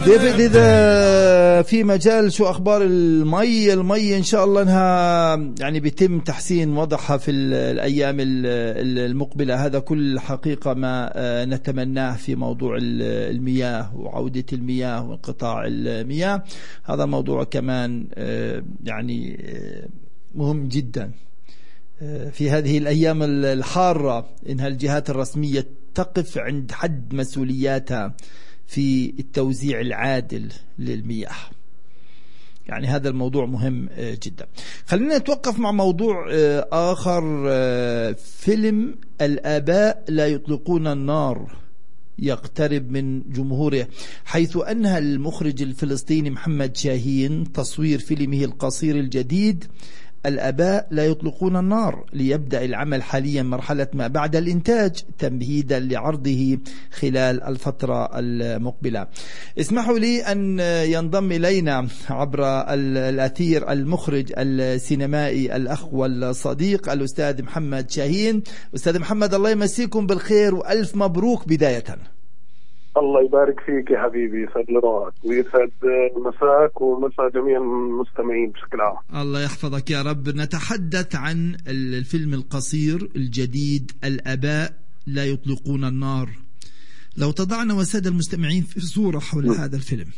ديفيد، إذا في مجال شو أخبار المي إن شاء الله أنها يعني بيتم تحسين وضعها في الأيام المقبلة. هذا كل حقيقة ما نتمناه في موضوع المياه وعودة المياه وانقطاع المياه. هذا موضوع كمان يعني مهم جدا في هذه الأيام الحارة، إنها الجهات الرسمية تقف عند حد مسؤولياتها في التوزيع العادل للمياه. يعني هذا الموضوع مهم جدا. خلينا نتوقف مع موضوع آخر. فيلم الآباء لا يطلقون النار يقترب من جمهوره، حيث أنهى المخرج الفلسطيني محمد شاهين تصوير فيلمه القصير الجديد الآباء لا يطلقون النار، ليبدأ العمل حاليا مرحلة ما بعد الإنتاج تمهيدا لعرضه خلال الفترة المقبلة. اسمحوا لي أن ينضم إلينا عبر الأثير المخرج السينمائي الأخ والصديق الأستاذ محمد شاهين. أستاذ محمد، الله يمسيكم بالخير وألف مبروك بداية. الله يبارك فيك يا حبيبي، يسعد لي ويسعد مساك ومسا جميع المستمعين بشكل عام. الله يحفظك يا رب. نتحدث عن الفيلم القصير الجديد الآباء لا يطلقون النار. لو تضعنا والسادة المستمعين في صورة حول هذا الفيلم.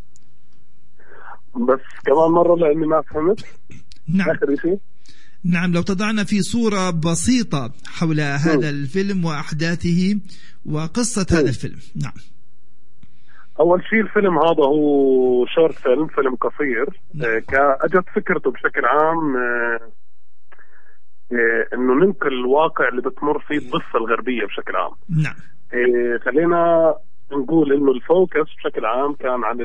بس كمان مرة لأني ما فهمت. نعم. نعم، لو تضعنا في صورة بسيطة حول هذا الفيلم وأحداثه وقصة هذا الفيلم. نعم. أول شيء الفيلم هذا هو شورت فيلم قصير. أجت فكرته بشكل عام إنه ننقل الواقع اللي بتمر فيه الضفة الغربية بشكل عام. نعم. خلينا نقول إنه الفوكس بشكل عام كان عن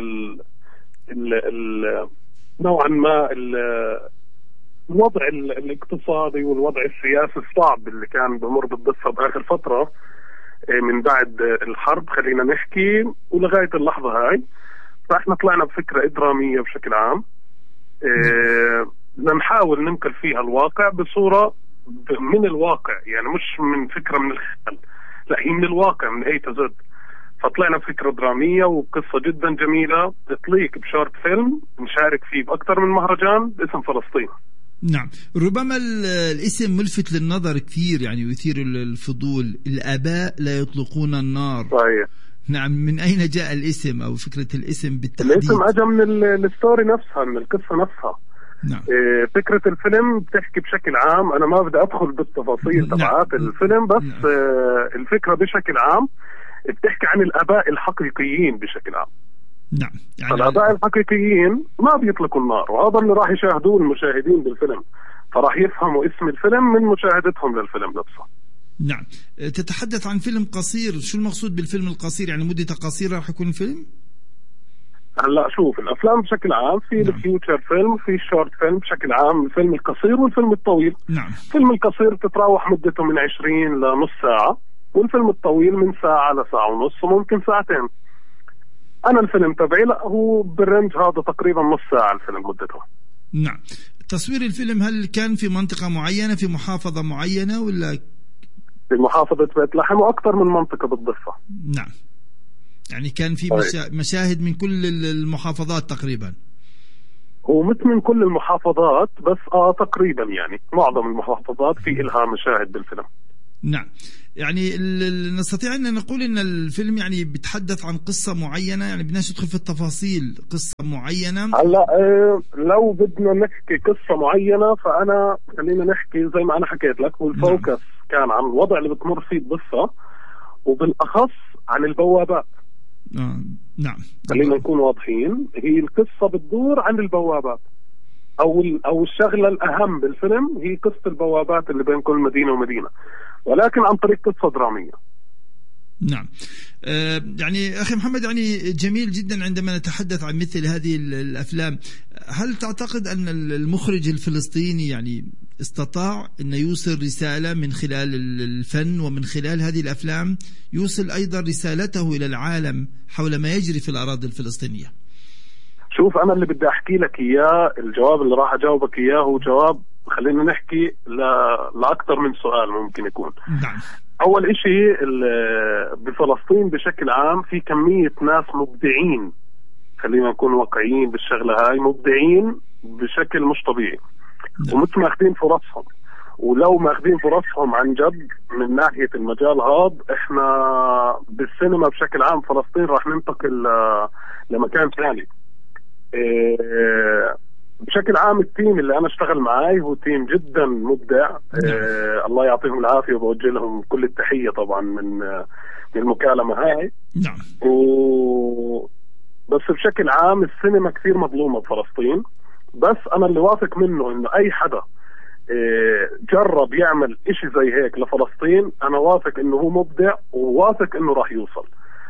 نوعا ما الوضع الاقتصادي والوضع السياسي الصعب اللي كان بمر بالضفة بآخر فترة من بعد الحرب، خلينا نحكي، ولغاية اللحظة هاي. فإحنا طلعنا بفكرة درامية بشكل عام نحاول ننقل فيها الواقع بصورة من الواقع، يعني مش من فكرة من الخيال، لا هي من الواقع من A to Z. فطلعنا بفكرة درامية وقصة جدا جميلة تطليق بشورت فيلم نشارك فيه بأكثر من مهرجان باسم فلسطين. نعم. ربما الاسم ملفت للنظر كثير، يعني يثير الفضول. الآباء لا يطلقون النار. صحيح. نعم. من أين جاء الاسم أو فكرة الاسم بالتحديد؟ الاسم أجى من الستوري نفسها، من القصة نفسها. نعم. فكرة الفيلم بتحكي بشكل عام، أنا ما بدي أدخل بالتفاصيل تبعات الفيلم، بس الفكرة بشكل عام بتحكي عن الآباء الحقيقيين بشكل عام. نعم. يعني الآباء الحقيقيين ما بيطلقوا النار، وهذا اللي راح يشاهدوه المشاهدين بالفيلم، فراح يفهموا اسم الفيلم من مشاهدتهم للفيلم نفسه. نعم. تتحدث عن فيلم قصير، شو المقصود بالفيلم القصير؟ يعني مدته قصيرة راح يكون الفيلم؟ هلا شوف، الأفلام بشكل عام في الفيوتشر فيلم، في الشورت فيلم بشكل عام، الفيلم القصير والفيلم الطويل. نعم. الفيلم القصير تتراوح مدته من 20 لنص ساعة، والفيلم الطويل من ساعة لساعة ونص وممكن ساعتين. أنا الفيلم تبعي لا هو بالرنج هذا تقريبا نص ساعة الفيلم مدته. نعم. تصوير الفيلم هل كان في منطقة معينة، في محافظة معينة، ولا في محافظة بيت لحم وأكثر من منطقة بالضفة؟ نعم. يعني كان في مشاهد من كل المحافظات تقريبا؟ هو مش من كل المحافظات بس تقريبا، يعني معظم المحافظات في إلها مشاهد بالفيلم. نعم. يعني نستطيع أن نقول أن الفيلم يعني بيتحدث عن قصة معينة، يعني بدناش ندخل في التفاصيل، قصة معينة. هلا لو بدنا نحكي قصة معينة فأنا خلينا نحكي زي ما أنا حكيت لك، والفوكس كان عن الوضع اللي بتمر فيه الضفة، وبالأخص عن البوابات. نعم. خلينا نكون واضحين، هي القصة بتدور عن البوابات، أو الشغلة الأهم بالفيلم هي قصة البوابات اللي بين كل مدينة ومدينة، ولكن عن طريق قصة درامية. نعم. يعني أخي محمد، يعني جميل جدا عندما نتحدث عن مثل هذه الأفلام. هل تعتقد أن المخرج الفلسطيني يعني استطاع أن يوصل رسالة من خلال الفن ومن خلال هذه الأفلام، يوصل أيضا رسالته إلى العالم حول ما يجري في الأراضي الفلسطينية؟ شوف، أنا اللي بدي أحكي لك إياه، الجواب اللي راح أجاوبك إياه هو جواب خلينا نحكي لأكثر من سؤال ممكن يكون. نعم. أول إشي بفلسطين بشكل عام في كمية ناس مبدعين خلينا نكون واقعيين بالشغلة هاي، مبدعين بشكل مش طبيعي ومش ماخذين فرصهم. ولو ماخذين فرصهم عن جد من ناحية المجال هذا، احنا بالسينما بشكل عام فلسطين راح ننتقل لمكان ثاني. بشكل عام التيم اللي انا اشتغل معاه هو تيم جدا مبدع. الله يعطيهم العافية وبوجه لهم كل التحية طبعا من المكالمة هاي. نعم. بس بشكل عام السينما كثير مظلومة بفلسطين، بس انا اللي واثق منه انه اي حدا جرب يعمل اشي زي هيك لفلسطين، انا واثق انه هو مبدع وواثق انه راح يوصل.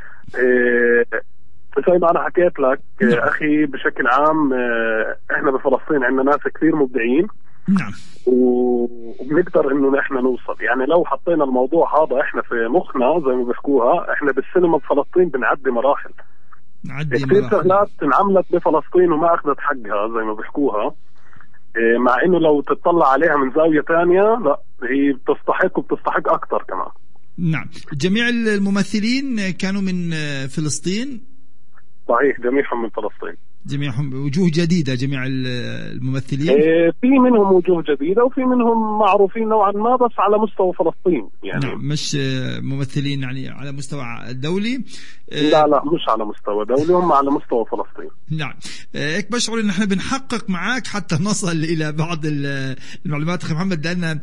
زي ما انا حكيت لك اخي، بشكل عام احنا بفلسطين عندنا ناس كثير مبدعين. نعم. وبنقدر انه احنا نوصل. يعني لو حطينا الموضوع هذا احنا في مخنا زي ما بيحكوها، احنا بالسينما بفلسطين بنعدي مراحل. كثير شغلات انعملت بفلسطين وما اخذت حقها زي ما بيحكوها، مع انه لو تطلع عليها من زاوية تانية لا، هي بتستحق وبتستحق اكتر كمان. نعم. جميع الممثلين كانوا من فلسطين؟ صحيح، جميعهم من فلسطين. جميعهم وجوه جديدة، جميع الممثلين؟ في منهم وجوه جديدة وفي منهم معروفين نوعا ما بس على مستوى فلسطين يعني. نعم، مش ممثلين يعني على مستوى دولي. لا مش على مستوى دولي، هم على مستوى فلسطين. نعم. هيك بشعر ان احنا بنحقق معاك حتى نصل الى بعض المعلومات اخي محمد، لان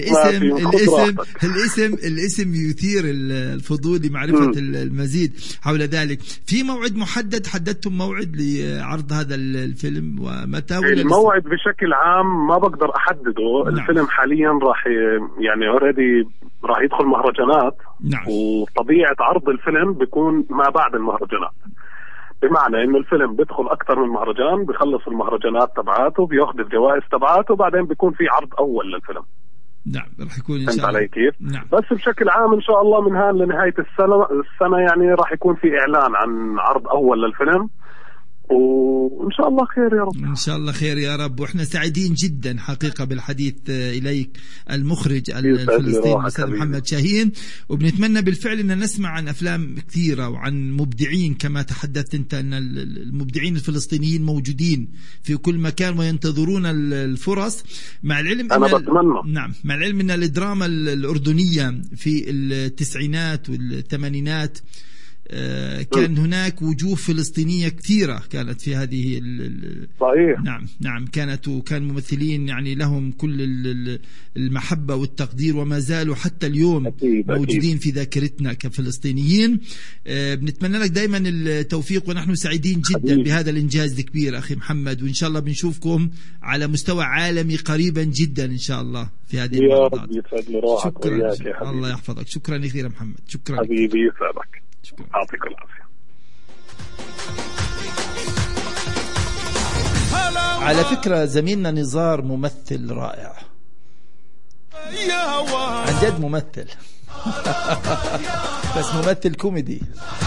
الاسم يثير الفضول لمعرفة المزيد حول ذلك. في موعد محدد حددتم موعد لعرض هذا الفيلم ومتى؟ الموعد بشكل عام ما بقدر احدده. نعم. الفيلم حاليا راح يعني اوريدي راح يدخل مهرجانات. نعم. وطبيعة عرض الفيلم بيكون ما بعد المهرجانات، بمعنى انه الفيلم بيدخل اكثر من مهرجان، بيخلص المهرجانات تبعاته، بياخذ الجوائز تبعاته، وبعدين بيكون في عرض اول للفيلم. نعم، راح يكون ان شاء الله. علي كيف؟ نعم. بس بشكل عام ان شاء الله من هان لنهاية السنة يعني راح يكون في اعلان عن عرض اول للفيلم، وإن شاء الله خير يا رب. إن شاء الله خير يا رب. وإحنا سعيدين جدا حقيقة بالحديث إليك المخرج الفلسطيني الأستاذ محمد شاهين، وبنتمنى بالفعل أن نسمع عن أفلام كثيرة وعن مبدعين كما تحدثت أنت، أن المبدعين الفلسطينيين موجودين في كل مكان وينتظرون الفرص، مع العلم أنا بتمنى. نعم، مع العلم أن الدراما الأردنية في التسعينات والثمانينات كان هناك وجوه فلسطينية كثيرة كانت في هذه صحيح. نعم كان ممثلين يعني لهم كل المحبة والتقدير، وما زالوا حتى اليوم موجودين في ذاكرتنا كفلسطينيين. بنتمنى لك دائما التوفيق، ونحن سعيدين جدا بهذا الإنجاز الكبير أخي محمد، وإن شاء الله بنشوفكم على مستوى عالمي قريبا جدا إن شاء الله في هذه الموضوعات. شكرا. الله يحفظك. شكرا كثيرا محمد. شكرا حبيبي، يسعدك. أعطيك العافية. على فكرة زميلنا نزار ممثل رائع عن جد، ممثل بس ممثل كوميدي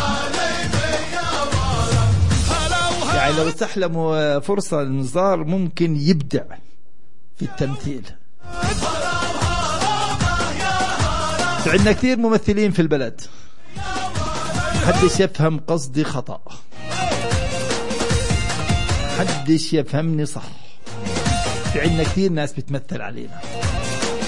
يعني. لو تحلموا فرصة لنزار ممكن يبدع في التمثيل. عندنا كثير ممثلين في البلد، محدش يفهم قصدي خطأ، محدش يفهمني صح. في عندنا كثير ناس بتمثل علينا.